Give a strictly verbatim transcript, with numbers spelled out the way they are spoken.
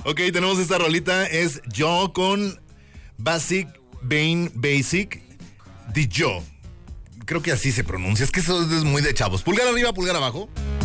Ok, tenemos esta rolita. Es Yo con Basic, Bane Basic, de Yo. Creo que así se pronuncia. Es que eso es muy de chavos. Pulgar arriba, pulgar abajo.